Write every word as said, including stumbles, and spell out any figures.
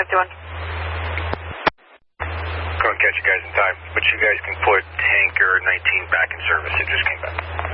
doing? Couldn't catch you guys in time, but you guys can put tanker nineteen back in service. It just came back.